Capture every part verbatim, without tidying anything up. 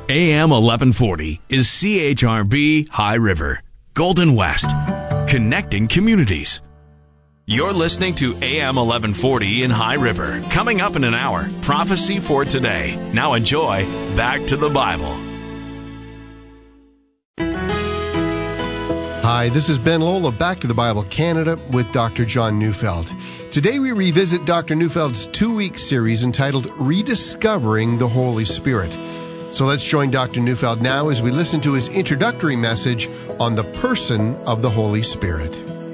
A M eleven forty is C H R B High River, Golden West, connecting communities. You're listening to A M eleven forty in High River. Coming up in an hour, Prophecy for Today. Now enjoy Back to the Bible. Hi, this is Ben Lowell of Back to the Bible Canada with Doctor John Neufeld. Today we revisit Doctor Neufeld's two-week series entitled Rediscovering the Holy Spirit. So let's join Doctor Neufeld now as we listen to his introductory message on the person of the Holy Spirit.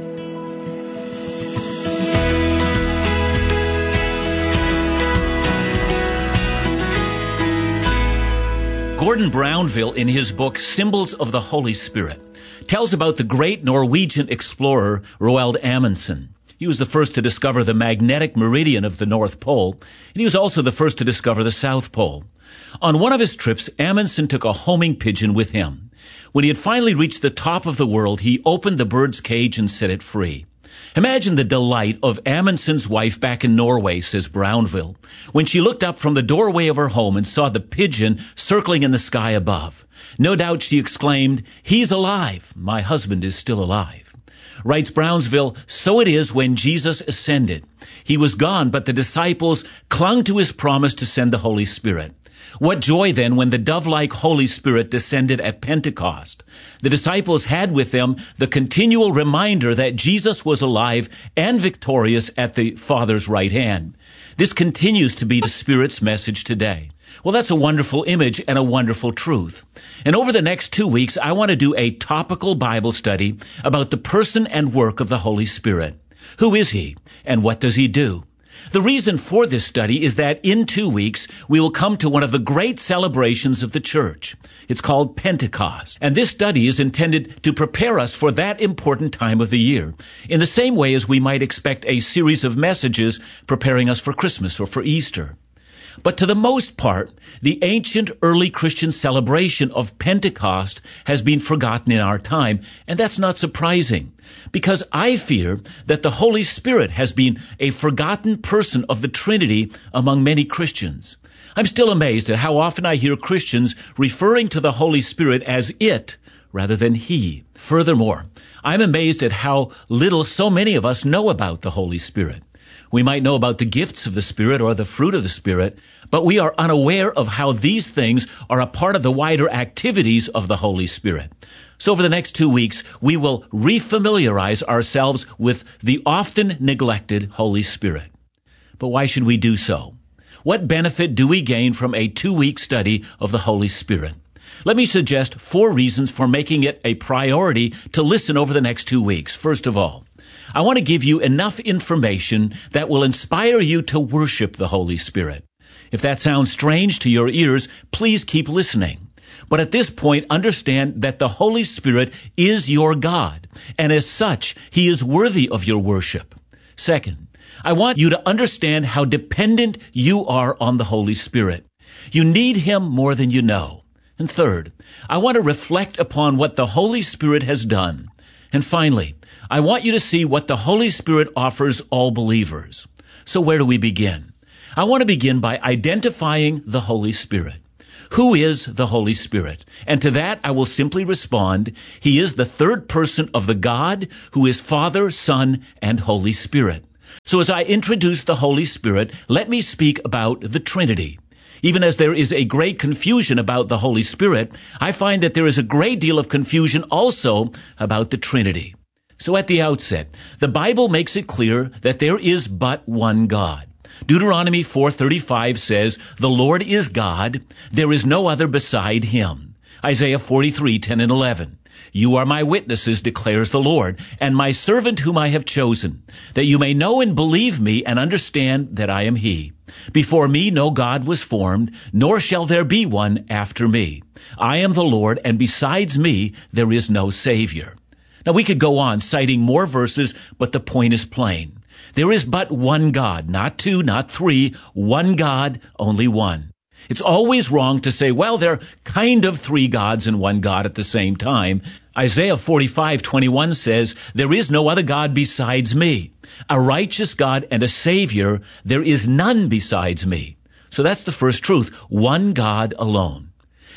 Gordon Brownville, in his book Symbols of the Holy Spirit, tells about the great Norwegian explorer Roald Amundsen. He was the first to discover the magnetic meridian of the North Pole, and he was also the first to discover the South Pole. On one of his trips, Amundsen took a homing pigeon with him. When he had finally reached the top of the world, he opened the bird's cage and set it free. Imagine the delight of Amundsen's wife back in Norway, says Brownville, when she looked up from the doorway of her home and saw the pigeon circling in the sky above. No doubt she exclaimed, "He's alive. My husband is still alive." Writes Brownsville, so it is when Jesus ascended. He was gone, but the disciples clung to his promise to send the Holy Spirit. What joy then when the dove-like Holy Spirit descended at Pentecost. The disciples had with them the continual reminder that Jesus was alive and victorious at the Father's right hand. This continues to be the Spirit's message today. Well, that's a wonderful image and a wonderful truth. And over the next two weeks, I want to do a topical Bible study about the person and work of the Holy Spirit. Who is he, and what does he do? The reason for this study is that in two weeks, we will come to one of the great celebrations of the church. It's called Pentecost. And this study is intended to prepare us for that important time of the year, in the same way as we might expect a series of messages preparing us for Christmas or for Easter. But to the most part, the ancient early Christian celebration of Pentecost has been forgotten in our time, and that's not surprising, because I fear that the Holy Spirit has been a forgotten person of the Trinity among many Christians. I'm still amazed at how often I hear Christians referring to the Holy Spirit as it rather than he. Furthermore, I'm amazed at how little so many of us know about the Holy Spirit. We might know about the gifts of the Spirit or the fruit of the Spirit, but we are unaware of how these things are a part of the wider activities of the Holy Spirit. So over the next two weeks, we will refamiliarize ourselves with the often neglected Holy Spirit. But why should we do so? What benefit do we gain from a two-week study of the Holy Spirit? Let me suggest four reasons for making it a priority to listen over the next two weeks. First of all, I want to give you enough information that will inspire you to worship the Holy Spirit. If that sounds strange to your ears, please keep listening. But at this point, understand that the Holy Spirit is your God, and as such, He is worthy of your worship. Second, I want you to understand how dependent you are on the Holy Spirit. You need Him more than you know. And third, I want to reflect upon what the Holy Spirit has done. And finally, I want you to see what the Holy Spirit offers all believers. So where do we begin? I want to begin by identifying the Holy Spirit. Who is the Holy Spirit? And to that, I will simply respond, He is the third person of the God who is Father, Son, and Holy Spirit. So as I introduce the Holy Spirit, let me speak about the Trinity. Even as there is a great confusion about the Holy Spirit, I find that there is a great deal of confusion also about the Trinity. So at the outset, the Bible makes it clear that there is but one God. Deuteronomy four thirty-five says, "The Lord is God, there is no other beside Him." Isaiah forty-three ten and eleven, "You are my witnesses, declares the Lord, and my servant whom I have chosen, that you may know and believe me and understand that I am He. Before me no God was formed, nor shall there be one after me. I am the Lord, and besides me there is no Savior." Now we could go on citing more verses, but the point is plain. There is but one God, not two, not three, one God, only one. It's always wrong to say, well, there are kind of three gods and one God at the same time. Isaiah forty-five twenty-one says, "There is no other God besides me. A righteous God and a Savior, there is none besides me." So that's the first truth, one God alone.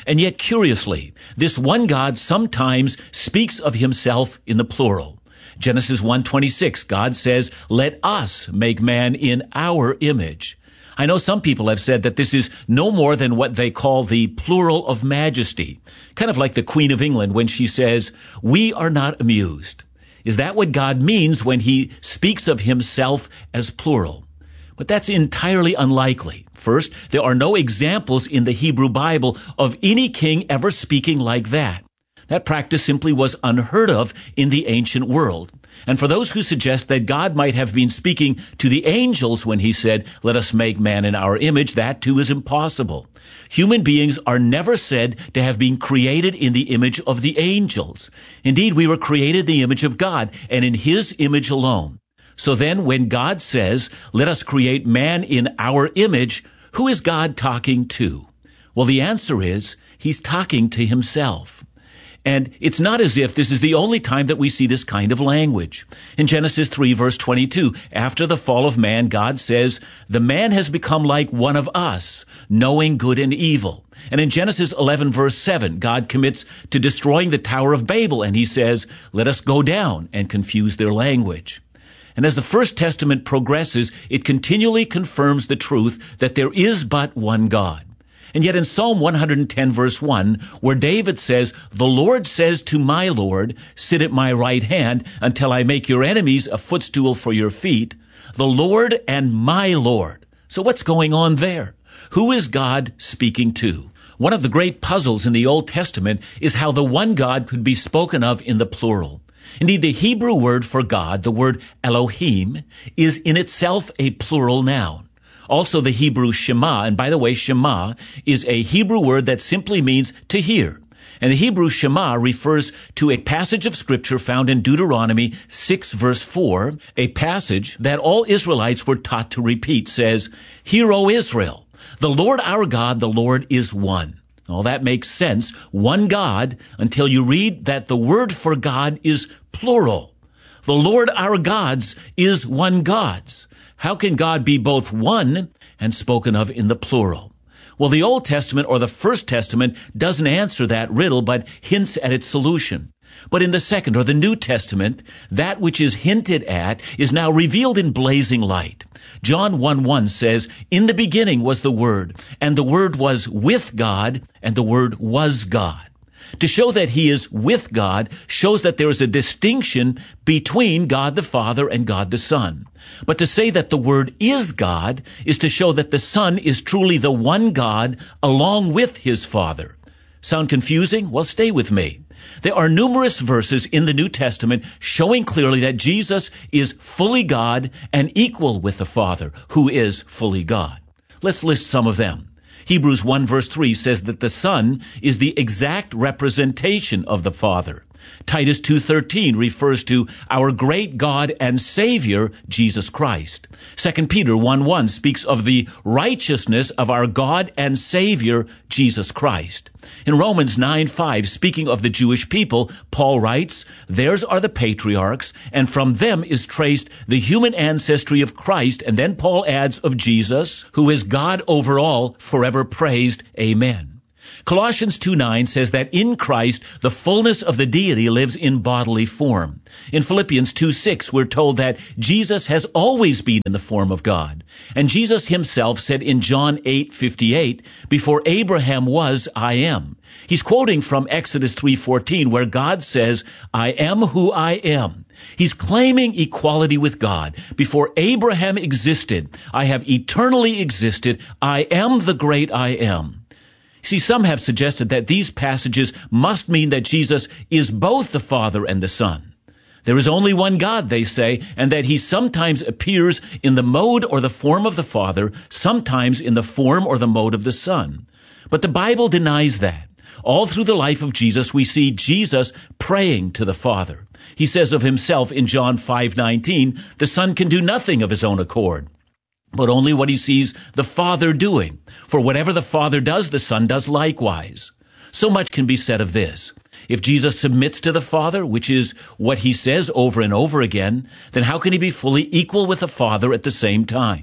And yet, curiously, this one God sometimes speaks of himself in the plural. Genesis one twenty-six, God says, "Let us make man in our image." I know some people have said that this is no more than what they call the plural of majesty, kind of like the Queen of England when she says, "We are not amused." Is that what God means when he speaks of himself as plural? But that's entirely unlikely. First, there are no examples in the Hebrew Bible of any king ever speaking like that. That practice simply was unheard of in the ancient world. And for those who suggest that God might have been speaking to the angels when he said, "Let us make man in our image," that too is impossible. Human beings are never said to have been created in the image of the angels. Indeed, we were created in the image of God and in his image alone. So then when God says, "Let us create man in our image," who is God talking to? Well, the answer is, he's talking to himself. And it's not as if this is the only time that we see this kind of language. In Genesis three, verse twenty-two, after the fall of man, God says, "The man has become like one of us, knowing good and evil." And in Genesis eleven, verse seven, God commits to destroying the Tower of Babel, and he says, "Let us go down and confuse their language." And as the First Testament progresses, it continually confirms the truth that there is but one God. And yet in Psalm one hundred ten, verse one, where David says, "The Lord says to my Lord, sit at my right hand until I make your enemies a footstool for your feet," the Lord and my Lord. So what's going on there? Who is God speaking to? One of the great puzzles in the Old Testament is how the one God could be spoken of in the plural. Indeed, the Hebrew word for God, the word Elohim, is in itself a plural noun. Also the Hebrew Shema, and by the way, Shema is a Hebrew word that simply means to hear. And the Hebrew Shema refers to a passage of Scripture found in Deuteronomy six, verse four, a passage that all Israelites were taught to repeat, says, "Hear, O Israel, the Lord our God, the Lord is one." All that makes sense, one God, until you read that the word for God is plural. The Lord our God's is one God's. How can God be both one and spoken of in the plural? Well, the Old Testament or the First Testament doesn't answer that riddle, but hints at its solution. But in the Second or the New Testament, that which is hinted at is now revealed in blazing light. John one one says, "In the beginning was the Word, and the Word was with God, and the Word was God." To show that he is with God shows that there is a distinction between God the Father and God the Son. But to say that the Word is God is to show that the Son is truly the one God along with his Father. Sound confusing? Well, stay with me. There are numerous verses in the New Testament showing clearly that Jesus is fully God and equal with the Father, who is fully God. Let's list some of them. Hebrews one verse three says that the Son is the exact representation of the Father. Titus two thirteen refers to our great God and Savior, Jesus Christ. Second Peter one one speaks of the righteousness of our God and Savior, Jesus Christ. In Romans nine five, speaking of the Jewish people, Paul writes, "Theirs are the patriarchs, and from them is traced the human ancestry of Christ," and then Paul adds of Jesus, "who is God over all, forever praised. Amen." Colossians two nine says that in Christ, the fullness of the deity lives in bodily form. In Philippians two six, we're told that Jesus has always been in the form of God. And Jesus himself said in John eight fifty-eight, "Before Abraham was, I am." He's quoting from Exodus three fourteen, where God says, "I am who I am." He's claiming equality with God. Before Abraham existed, I have eternally existed. I am the great I am. See, some have suggested that these passages must mean that Jesus is both the Father and the Son. There is only one God, they say, and that he sometimes appears in the mode or the form of the Father, sometimes in the form or the mode of the Son. But the Bible denies that. All through the life of Jesus, we see Jesus praying to the Father. He says of himself in John five nineteen, "The Son can do nothing of his own accord, but only what he sees the Father doing. For whatever the Father does, the Son does likewise." So much can be said of this. If Jesus submits to the Father, which is what he says over and over again, then how can he be fully equal with the Father at the same time?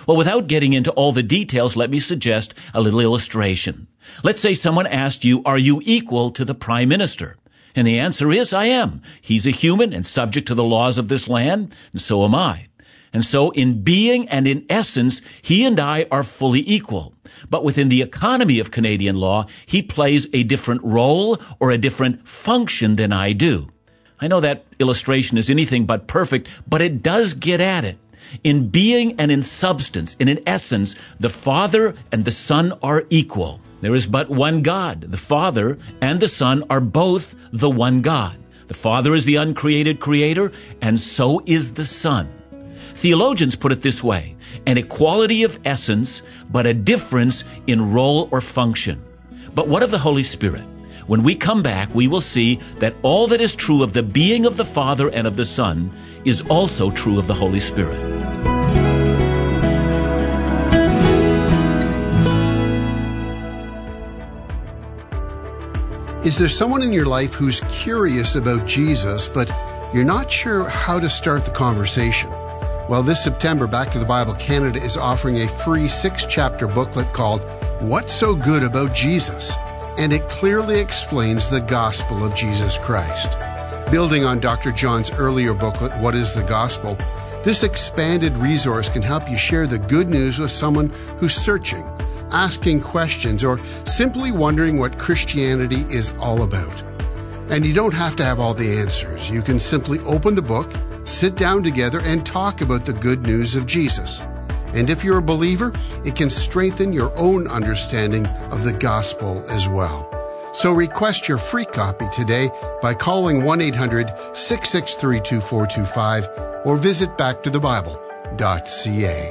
Well, without getting into all the details, let me suggest a little illustration. Let's say someone asked you, are you equal to the Prime Minister? And the answer is, I am. He's a human and subject to the laws of this land, and so am I. And so in being and in essence, he and I are fully equal. But within the economy of Canadian law, he plays a different role or a different function than I do. I know that illustration is anything but perfect, but it does get at it. In being and in substance, and in essence, the Father and the Son are equal. There is but one God. The Father and the Son are both the one God. The Father is the uncreated creator, and so is the Son. Theologians put it this way: an equality of essence, but a difference in role or function. But what of the Holy Spirit? When we come back, we will see that all that is true of the being of the Father and of the Son is also true of the Holy Spirit. Is there someone in your life who's curious about Jesus, but you're not sure how to start the conversation? Well, this September, Back to the Bible Canada is offering a free six-chapter booklet called What's So Good About Jesus? And it clearly explains the gospel of Jesus Christ. Building on Doctor John's earlier booklet, What is the Gospel?, this expanded resource can help you share the good news with someone who's searching, asking questions, or simply wondering what Christianity is all about. And you don't have to have all the answers. You can simply open the book, sit down together, and talk about the good news of Jesus. And if you're a believer, it can strengthen your own understanding of the gospel as well. So request your free copy today by calling one eight hundred, six six three, two four two five or visit back to the bible dot c a.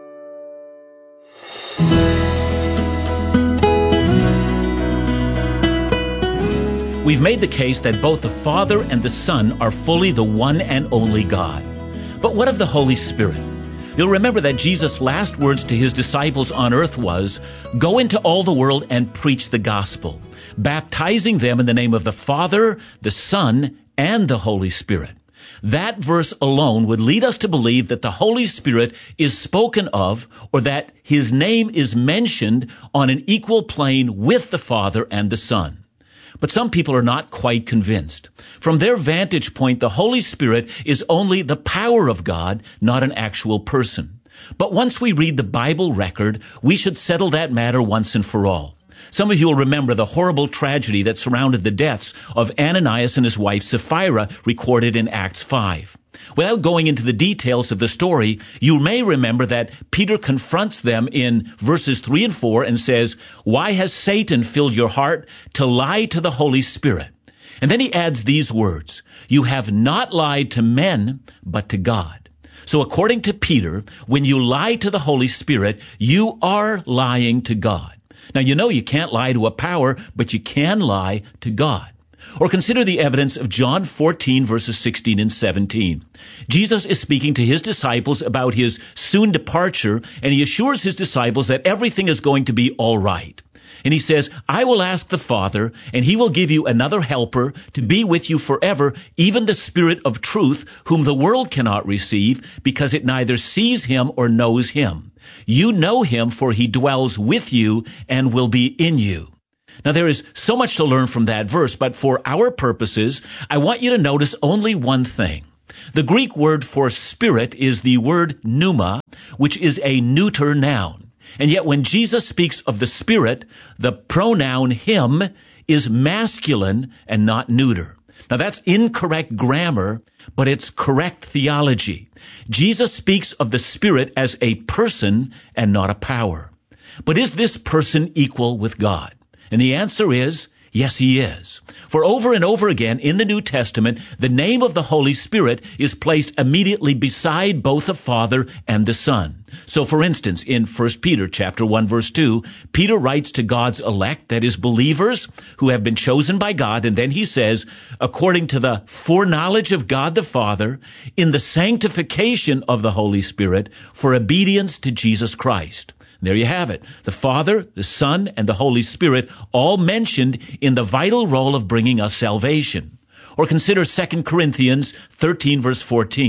We've made the case that both the Father and the Son are fully the one and only God. But what of the Holy Spirit? You'll remember that Jesus' last words to his disciples on earth was, "Go into all the world and preach the gospel, baptizing them in the name of the Father, the Son, and the Holy Spirit." That verse alone would lead us to believe that the Holy Spirit is spoken of, or that his name is mentioned on an equal plane with the Father and the Son. But some people are not quite convinced. From their vantage point, the Holy Spirit is only the power of God, not an actual person. But once we read the Bible record, we should settle that matter once and for all. Some of you will remember the horrible tragedy that surrounded the deaths of Ananias and his wife Sapphira, recorded in Acts five. Without going into the details of the story, you may remember that Peter confronts them in verses three and four and says, "Why has Satan filled your heart to lie to the Holy Spirit?" And then he adds these words, "You have not lied to men, but to God." So according to Peter, when you lie to the Holy Spirit, you are lying to God. Now, you know you can't lie to a power, but you can lie to God. Or consider the evidence of John fourteen, verses sixteen and seventeen. Jesus is speaking to his disciples about his soon departure, and he assures his disciples that everything is going to be all right. And he says, "I will ask the Father, and he will give you another helper to be with you forever, even the Spirit of truth, whom the world cannot receive, because it neither sees him or knows him. You know him, for he dwells with you and will be in you." Now, there is so much to learn from that verse, but for our purposes, I want you to notice only one thing. The Greek word for spirit is the word pneuma, which is a neuter noun. And yet when Jesus speaks of the Spirit, the pronoun him is masculine and not neuter. Now that's incorrect grammar, but it's correct theology. Jesus speaks of the Spirit as a person and not a power. But is this person equal with God? And the answer is, yes, he is. For over and over again in the New Testament, the name of the Holy Spirit is placed immediately beside both the Father and the Son. So for instance, in First Peter chapter one, verse two, Peter writes to God's elect, that is believers who have been chosen by God, and then he says, according to the foreknowledge of God the Father, in the sanctification of the Holy Spirit, for obedience to Jesus Christ. There you have it. The Father, the Son, and the Holy Spirit all mentioned in the vital role of bringing us salvation. Or consider Second Corinthians thirteen, verse fourteen.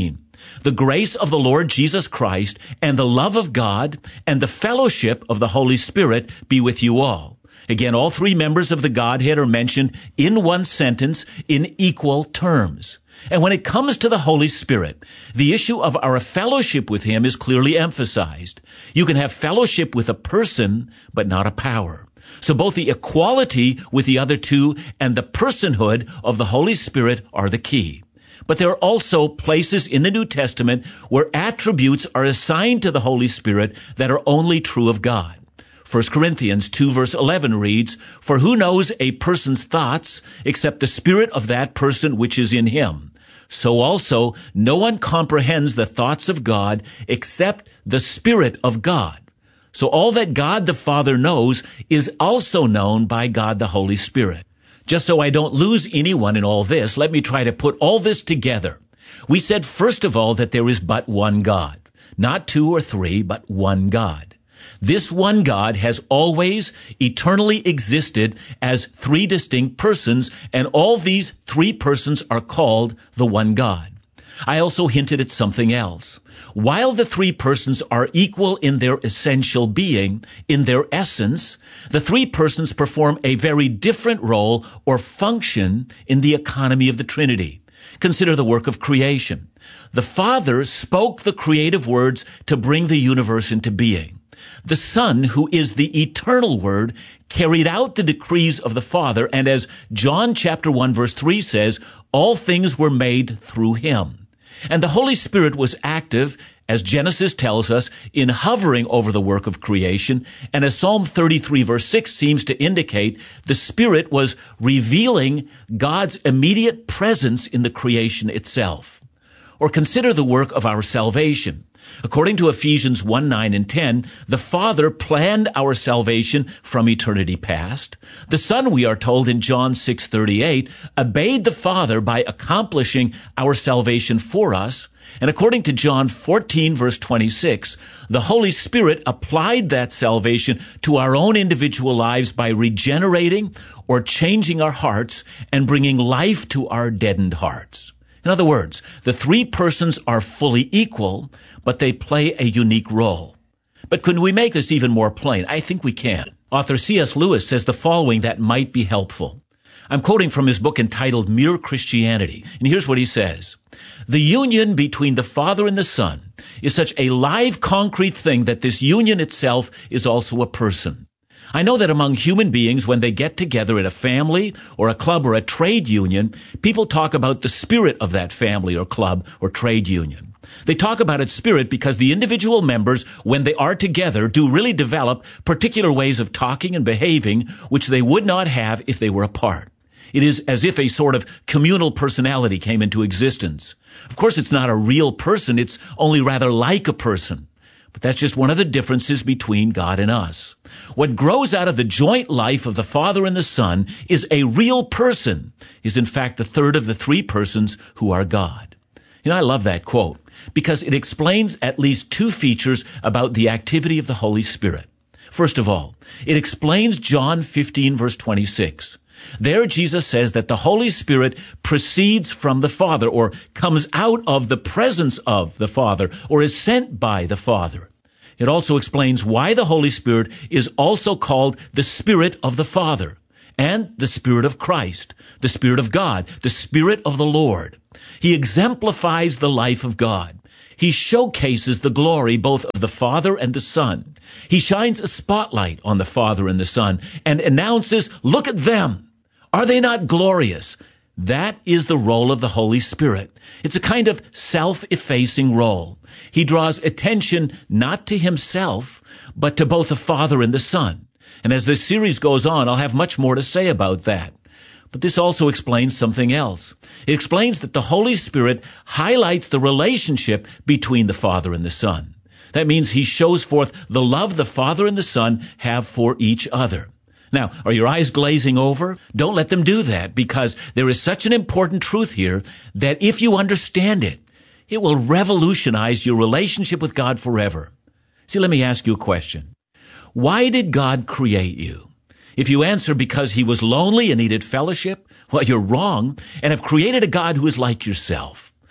The grace of the Lord Jesus Christ and the love of God and the fellowship of the Holy Spirit be with you all. Again, all three members of the Godhead are mentioned in one sentence in equal terms. And when it comes to the Holy Spirit, the issue of our fellowship with Him is clearly emphasized. You can have fellowship with a person, but not a power. So both the equality with the other two and the personhood of the Holy Spirit are the key. But there are also places in the New Testament where attributes are assigned to the Holy Spirit that are only true of God. First Corinthians two verse eleven reads, "For who knows a person's thoughts except the spirit of that person which is in him? So also no one comprehends the thoughts of God except the Spirit of God." So all that God the Father knows is also known by God the Holy Spirit. Just so I don't lose anyone in all this, let me try to put all this together. We said, first of all, that there is but one God. Not two or three, but one God. This one God has always eternally existed as three distinct persons, and all these three persons are called the one God. I also hinted at something else. While the three persons are equal in their essential being, in their essence, the three persons perform a very different role or function in the economy of the Trinity. Consider the work of creation. The Father spoke the creative words to bring the universe into being. The Son, who is the eternal Word, carried out the decrees of the Father, and as John chapter one verse three says, all things were made through Him. And the Holy Spirit was active, as Genesis tells us, in hovering over the work of creation, and as Psalm thirty-three verse six seems to indicate, the Spirit was revealing God's immediate presence in the creation itself. Or consider the work of our salvation. According to Ephesians one, nine, and ten, the Father planned our salvation from eternity past. The Son, we are told in John six, thirty-eight, obeyed the Father by accomplishing our salvation for us. And according to John fourteen, verse twenty-six, the Holy Spirit applied that salvation to our own individual lives by regenerating or changing our hearts and bringing life to our deadened hearts. In other words, the three persons are fully equal, but they play a unique role. But could we make this even more plain? I think we can. Author C S Lewis says the following that might be helpful. I'm quoting from his book entitled Mere Christianity, and here's what he says. The union between the Father and the Son is such a live, concrete thing that this union itself is also a person. I know that among human beings, when they get together in a family or a club or a trade union, people talk about the spirit of that family or club or trade union. They talk about its spirit because the individual members, when they are together, do really develop particular ways of talking and behaving which they would not have if they were apart. It is as if a sort of communal personality came into existence. Of course, it's not a real person. It's only rather like a person. But that's just one of the differences between God and us. What grows out of the joint life of the Father and the Son is a real person, is in fact the third of the three persons who are God. You know, I love that quote because it explains at least two features about the activity of the Holy Spirit. First of all, it explains John fifteen verse twenty-six. There Jesus says that the Holy Spirit proceeds from the Father or comes out of the presence of the Father or is sent by the Father. It also explains why the Holy Spirit is also called the Spirit of the Father and the Spirit of Christ, the Spirit of God, the Spirit of the Lord. He exemplifies the life of God. He showcases the glory both of the Father and the Son. He shines a spotlight on the Father and the Son and announces, look at them. Are they not glorious? That is the role of the Holy Spirit. It's a kind of self-effacing role. He draws attention not to himself, but to both the Father and the Son. And as this series goes on, I'll have much more to say about that. But this also explains something else. It explains that the Holy Spirit highlights the relationship between the Father and the Son. That means he shows forth the love the Father and the Son have for each other. Now, are your eyes glazing over? Don't let them do that, because there is such an important truth here that if you understand it, it will revolutionize your relationship with God forever. See, let me ask you a question. Why did God create you? If you answer because he was lonely and needed fellowship, well, you're wrong and have created a God who is like yourself.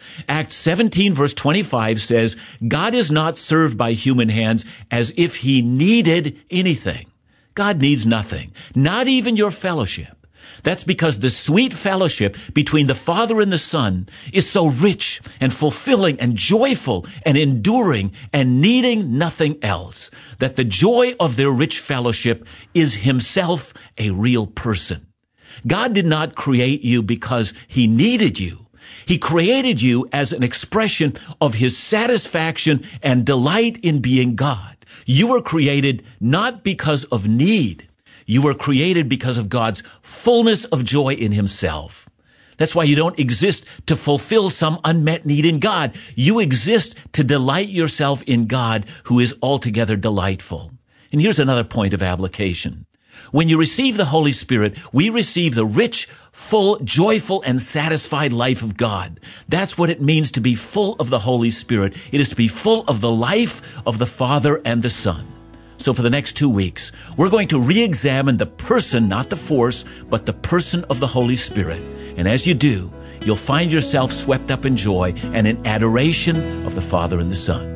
Acts seventeen verse twenty-five says, God is not served by human hands as if he needed anything. God needs nothing, not even your fellowship. That's because the sweet fellowship between the Father and the Son is so rich and fulfilling and joyful and enduring and needing nothing else, that the joy of their rich fellowship is himself a real person. God did not create you because he needed you. He created you as an expression of his satisfaction and delight in being God. You were created not because of need. You were created because of God's fullness of joy in himself. That's why you don't exist to fulfill some unmet need in God. You exist to delight yourself in God, who is altogether delightful. And here's another point of application. When you receive the Holy Spirit, we receive the rich, full, joyful, and satisfied life of God. That's what it means to be full of the Holy Spirit. It is to be full of the life of the Father and the Son. So for the next two weeks, we're going to re-examine the person, not the force, but the person of the Holy Spirit. And as you do, you'll find yourself swept up in joy and in adoration of the Father and the Son.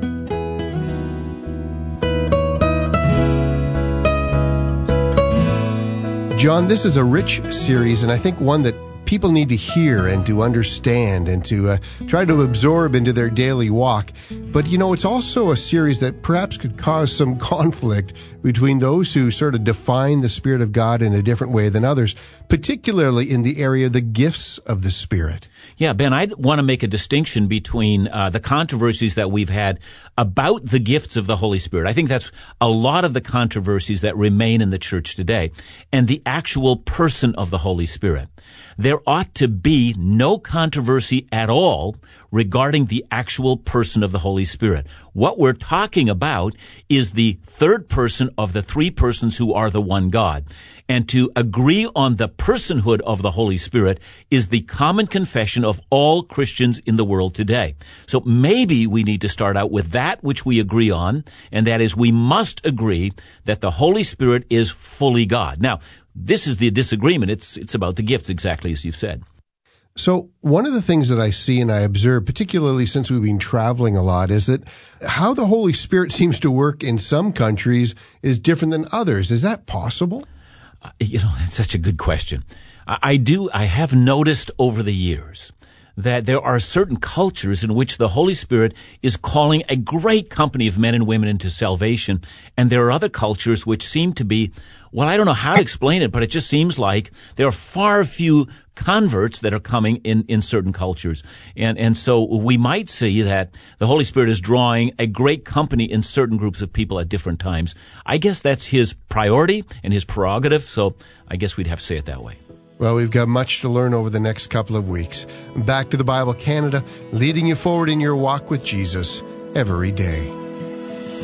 John, this is a rich series, and I think one that people need to hear and to understand and to uh, try to absorb into their daily walk. But, you know, it's also a series that perhaps could cause some conflict between those who sort of define the Spirit of God in a different way than others, particularly in the area of the gifts of the Spirit. Yeah, Ben, I want to make a distinction between uh, the controversies that we've had about the gifts of the Holy Spirit. I think that's a lot of the controversies that remain in the church today, and the actual person of the Holy Spirit. There ought to be no controversy at all regarding the actual person of the Holy Spirit. What we're talking about is the third person of the three persons who are the one God. And to agree on the personhood of the Holy Spirit is the common confession of all Christians in the world today. So maybe we need to start out with that which we agree on, and that is we must agree that the Holy Spirit is fully God. Now, this is the disagreement. It's it's about the gifts, exactly as you've said. So one of the things that I see and I observe, particularly since we've been traveling a lot, is that how the Holy Spirit seems to work in some countries is different than others. Is that possible? Uh, you know, that's such a good question. I, I do, I have noticed over the years that there are certain cultures in which the Holy Spirit is calling a great company of men and women into salvation, and there are other cultures which seem to be, well, I don't know how to explain it, but it just seems like there are far few converts that are coming in, in certain cultures. And, and so we might see that the Holy Spirit is drawing a great company in certain groups of people at different times. I guess that's his priority and his prerogative, so I guess we'd have to say it that way. Well, we've got much to learn over the next couple of weeks. Back to the Bible Canada, leading you forward in your walk with Jesus every day.